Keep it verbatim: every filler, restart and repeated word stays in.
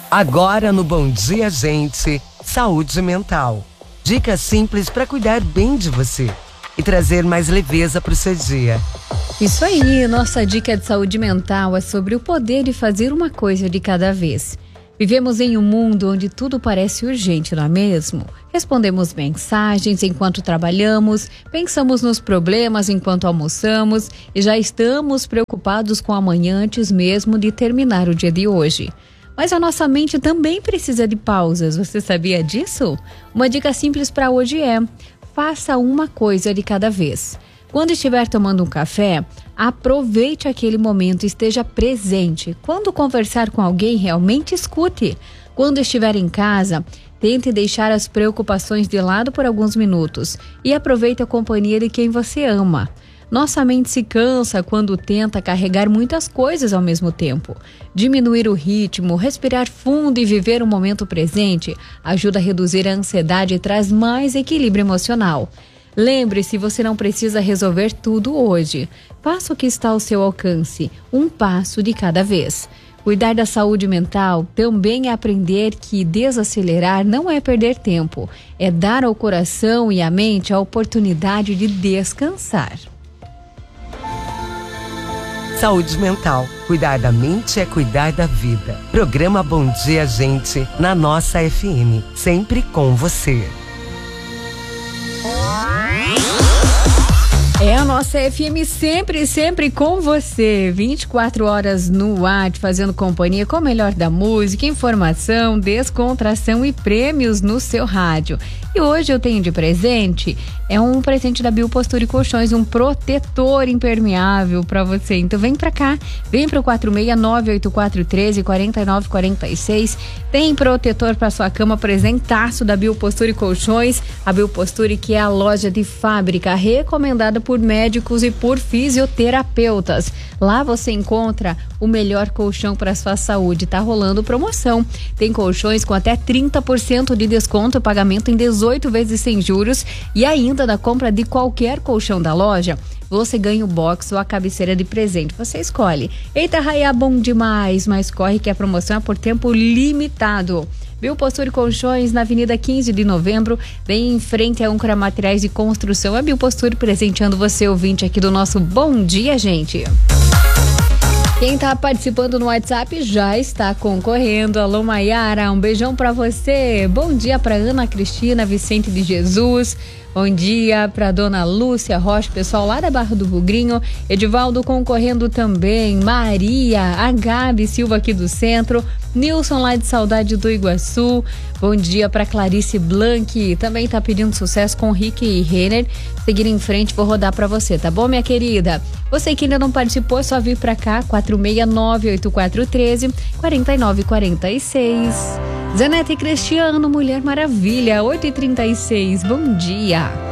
Agora no Bom Dia Gente, saúde mental. Dicas simples para cuidar bem de você e trazer mais leveza para o seu dia. Isso aí, nossa dica de saúde mental é sobre o poder de fazer uma coisa de cada vez. Vivemos em um mundo onde tudo parece urgente, não é mesmo? Respondemos mensagens enquanto trabalhamos, pensamos nos problemas enquanto almoçamos e já estamos preocupados com amanhã antes mesmo de terminar o dia de hoje. Mas a nossa mente também precisa de pausas, você sabia disso? Uma dica simples para hoje é: faça uma coisa de cada vez. Quando estiver tomando um café, aproveite aquele momento e esteja presente. Quando conversar com alguém, realmente escute. Quando estiver em casa, tente deixar as preocupações de lado por alguns minutos e aproveite a companhia de quem você ama. Nossa mente se cansa quando tenta carregar muitas coisas ao mesmo tempo. Diminuir o ritmo, respirar fundo e viver o momento presente ajuda a reduzir a ansiedade e traz mais equilíbrio emocional. Lembre-se, você não precisa resolver tudo hoje. Faça o que está ao seu alcance, um passo de cada vez. Cuidar da saúde mental também é aprender que desacelerar não é perder tempo, é dar ao coração e à mente a oportunidade de descansar. Saúde mental. Cuidar da mente é cuidar da vida. Programa Bom Dia Gente, na nossa F M. Sempre com você. É a nossa F M sempre, sempre com você. vinte e quatro horas no ar, fazendo companhia com o melhor da música, informação, descontração e prêmios no seu rádio. E hoje eu tenho de presente, é um presente da Biopostura e Colchões, um protetor impermeável para você. Então vem pra cá, vem pro quatro seis nove oito quatro um três quatro nove quatro seis. Tem protetor para sua cama, presentaço da Biopostura e Colchões. A Biopostura, que é a loja de fábrica recomendada por médicos e por fisioterapeutas. Lá você encontra o melhor colchão para sua saúde. Tá rolando promoção. Tem colchões com até trinta por cento de desconto, pagamento em dezoito vezes sem juros, e ainda na compra de qualquer colchão da loja, você ganha o box ou a cabeceira de presente. Você escolhe. Eita, Raia, bom demais, mas corre que a promoção é por tempo limitado. Biopostura e Colchões, na Avenida quinze de Novembro, bem em frente a Âncora Materiais de Construção. A Biopostura presenteando você, ouvinte, aqui do nosso Bom Dia, gente. Quem tá participando no WhatsApp já está concorrendo. Alô, Maiara, um beijão pra você. Bom dia pra Ana Cristina Vicente de Jesus. Bom dia para dona Lúcia Rocha, pessoal lá da Barra do Bugrinho. Edivaldo concorrendo também. Maria, a Gabi Silva aqui do centro. Nilson lá de Saudade do Iguaçu. Bom dia para Clarice Blanc. Também tá pedindo sucesso com Rick e Renner. Seguir em frente, vou rodar para você, tá bom, minha querida? Você que ainda não participou, é só vir para cá. quatro seis nove oito quatro um três quatro nove quatro seis. Zanete e Cristiano, Mulher Maravilha, oito e trinta e seis. Bom dia.